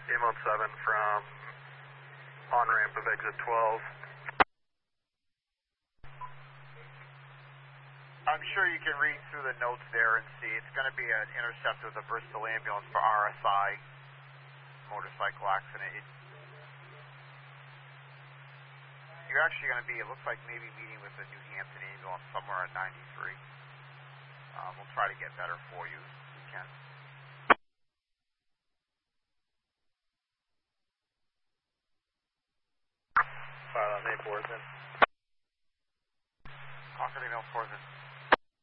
Game on 7 from on-ramp of exit 12. I'm sure you can read through the notes there and see it's going to be an intercept of the Bristol ambulance for RSI motorcycle accident. You're actually going to be, it looks like maybe meeting with the New Hampton ambulance somewhere on 93. We'll try to get better for you if we can. File on May 4th then. Concord Email 4th.